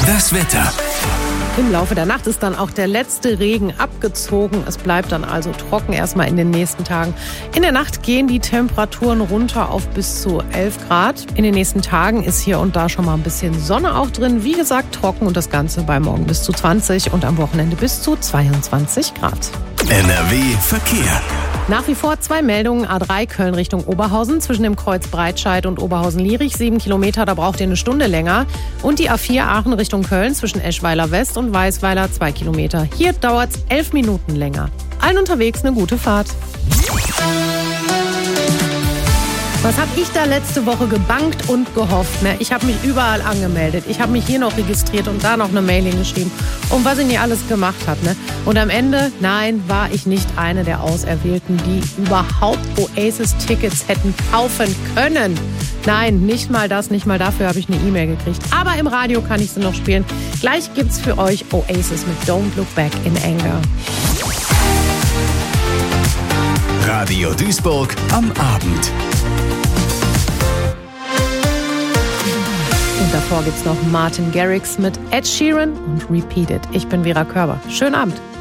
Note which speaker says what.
Speaker 1: Das Wetter.
Speaker 2: Im Laufe der Nacht ist dann auch der letzte Regen abgezogen. Es bleibt dann also trocken erstmal in den nächsten Tagen. In der Nacht gehen die Temperaturen runter auf bis zu 11 Grad. In den nächsten Tagen ist hier und da schon mal ein bisschen Sonne auch drin. Wie gesagt, trocken und das Ganze bei morgen bis zu 20 und am Wochenende bis zu 22 Grad.
Speaker 1: NRW Verkehr.
Speaker 2: Nach wie vor 2 Meldungen. A3 Köln Richtung Oberhausen zwischen dem Kreuz Breitscheid und Oberhausen-Lierich. 7 Kilometer, da braucht ihr eine Stunde länger. Und die A4 Aachen Richtung Köln zwischen Eschweiler West und Weißweiler 2 Kilometer. Hier dauert es 11 Minuten länger. Allen unterwegs eine gute Fahrt. Was habe ich da letzte Woche gebankt und gehofft? Ne? Ich habe mich überall angemeldet. Ich habe mich hier noch registriert und da noch eine Mail hingeschrieben. Und was ich nie alles gemacht habe. Ne? Und am Ende, nein, war ich nicht eine der Auserwählten, die überhaupt Oasis-Tickets hätten kaufen können. Nein, nicht mal das, nicht mal dafür habe ich eine E-Mail gekriegt. Aber im Radio kann ich sie noch spielen. Gleich gibt's für euch Oasis mit Don't Look Back in Anger.
Speaker 1: Radio Duisburg am Abend.
Speaker 2: Und davor gibt's noch Martin Garrix mit Ed Sheeran und Repeat It. Ich bin Vera Körber. Schönen Abend.